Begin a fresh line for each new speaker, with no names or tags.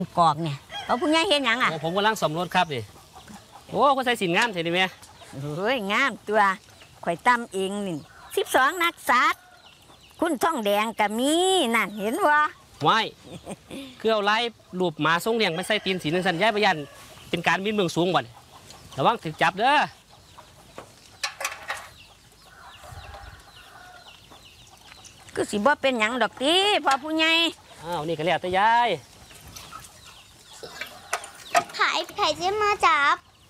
กอกเนี่ยเขาผู้ใหญ่เห็นหยังอ่ะ
ผมกำลังสมรสครับดิโอ้คนใส่สินงามใช่ไหม
เฮ้ยงามตัวข่อยตั้มเองนี่12 นักสัตว์คุณท่องแดงก็มีนั่นเห็นวะ
ว้ายคือเอาไล่รูปหมาทรงเลี้ยงไม่ใส่ตีนสีนึงสัญญาประยันเป็นการบินเมืองสูงบ่เนี่ยระวังถึกจับเด้อ
ก็สิบ่เป็นหยังดอกตีพอผู้ใหญ่
อ้าวนี่ก็แล้วแต่ยาย
ไผ่จะมาจับ